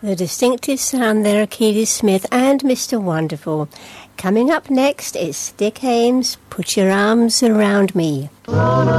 The distinctive sound there, Keely Smith and Mr. Wonderful. Coming up next is Dick Haymes, Put Your Arms Around Me.